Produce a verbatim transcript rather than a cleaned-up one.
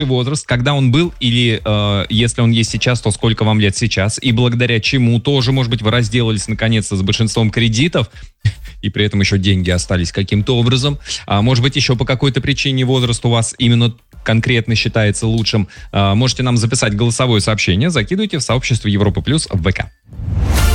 возраст, когда он был, или э, если он есть сейчас, то сколько вам лет сейчас, и благодаря чему тоже, может быть, вы разделались наконец-то с большинством кредитов, и при этом еще деньги остались каким-то образом. А может быть, еще по какой-то причине возраст у вас именно конкретно считается лучшим. А, можете нам записать голосовое сообщение, закидывайте в сообщество Европа Плюс в ВК.